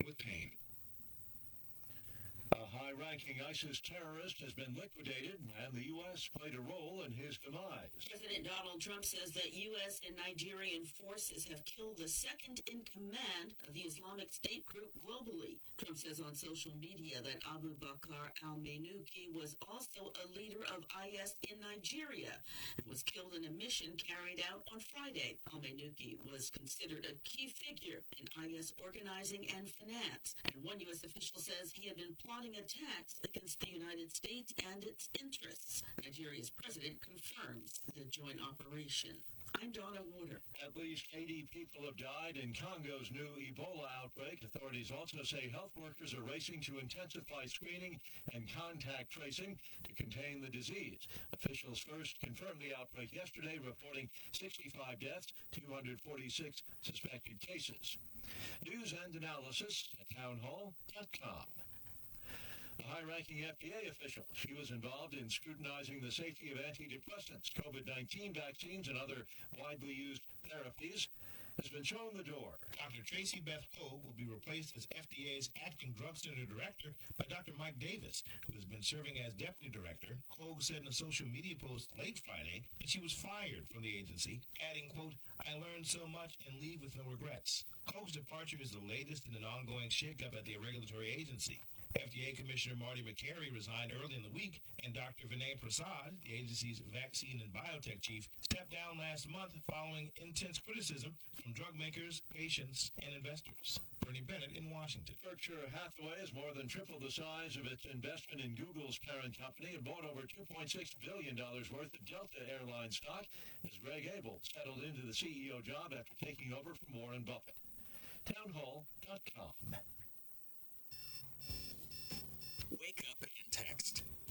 with pain. A high-ranking ISIS terrorist has been liquidated, and the U.S. played a role in his demise. President Donald Trump says that U.S. and Nigerian forces have killed the second-in-command of the Islamic State group globally. Trump says on social media that Abu Bakr al-Manuki was also a leader of IS in Nigeria and was killed in a mission carried out on Friday. Al-Manuki was considered a key figure in IS organizing and finance, and one U.S. official says he had been plotting attacks against the United States and its interests. Nigeria's president confirms the joint operation. I'm Donna Warder. At least 80 people have died in Congo's new Ebola outbreak. Authorities also say health workers are racing to intensify screening and contact tracing to contain the disease. Officials first confirmed the outbreak yesterday, reporting 65 deaths, 246 suspected cases. News and analysis at townhall.com. A high-ranking FDA official, she was involved in scrutinizing the safety of antidepressants, COVID-19 vaccines, and other widely used therapies, has been shown the door. Dr. Tracy Beth Hogue will be replaced as FDA's acting drug center director by Dr. Mike Davis, who has been serving as deputy director. Hogue said in a social media post late Friday that she was fired from the agency, adding, quote, "I learned so much and leave with no regrets." Hogue's departure is the latest in an ongoing shakeup at the regulatory agency. FDA Commissioner Marty McCary resigned early in the week, and Dr. Vinay Prasad, the agency's vaccine and biotech chief, stepped down last month following intense criticism from drug makers, patients, and investors. Bernie Bennett in Washington. Berkshire Hathaway has more than tripled the size of its investment in Google's parent company and bought over $2.6 billion worth of Delta Airlines stock as Greg Abel settled into the CEO job after taking over from Warren Buffett. Townhall.com. Wake up and text